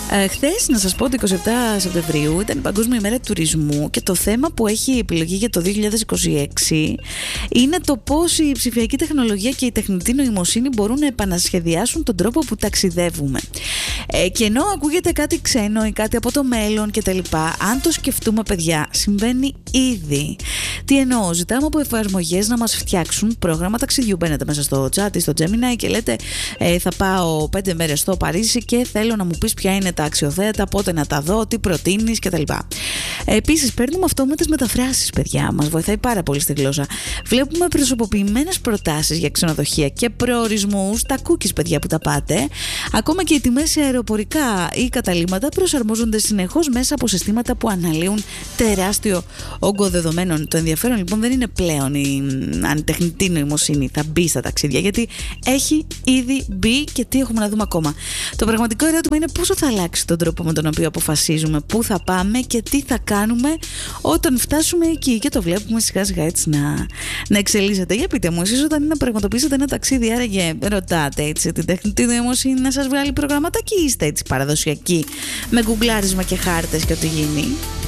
Χθες, να σας πω, το 27 Σεπτεμβρίου ήταν η Παγκόσμια ημέρα τουρισμού και το θέμα που έχει επιλογή για το 2026 είναι το πώς η ψηφιακή τεχνολογία και η τεχνητή νοημοσύνη μπορούν να επανασχεδιάσουν τον τρόπο που ταξιδεύουμε. Και ενώ ακούγεται κάτι ξένο ή κάτι από το μέλλον κτλ., αν το σκεφτούμε, παιδιά, συμβαίνει ήδη. Τι εννοώ? Ζητάμε από εφαρμογές να μας φτιάξουν πρόγραμμα ταξιδιού. Μπαίνετε μέσα στο chat ή στο Gemini και λέτε θα πάω 5 μέρες στο Παρίσι και θέλω να μου πεις ποια είναι τα αξιοθέατα, πότε να τα δω, τι προτείνεις κτλ. Επίσης, παίρνουμε αυτόματες μεταφράσεις, παιδιά. Μας βοηθάει πάρα πολύ στη γλώσσα. Βλέπουμε προσωποποιημένες προτάσεις για ξενοδοχεία και προορισμούς, τα cookies, παιδιά, που τα πάτε. Ακόμα και οι τιμές σε αεροπορικά ή καταλύματα προσαρμόζονται συνεχώς μέσα από συστήματα που αναλύουν τεράστιο όγκο δεδομένων. Το ενδιαφέρον λοιπόν δεν είναι πλέον αν η τεχνητή νοημοσύνη θα μπει στα ταξίδια, γιατί έχει ήδη μπει και τι έχουμε να δούμε ακόμα. Το πραγματικό ερώτημα είναι πόσο θα αλλάξει τον τρόπο με τον οποίο αποφασίζουμε πού θα πάμε και τι θα κάνουμε όταν φτάσουμε εκεί, και το βλέπουμε σιγά σιγά έτσι να εξελίσσεται. Για πείτε μου, εσείς όταν είναι να πραγματοποιήσετε ένα ταξίδι, άραγε ρωτάτε έτσι την τεχνητή νοημοσύνη να σας βγάλει προγραμματάκι, ή είστε έτσι παραδοσιακοί με γκουγκλάρισμα και χάρτες και ό,τι γίνει?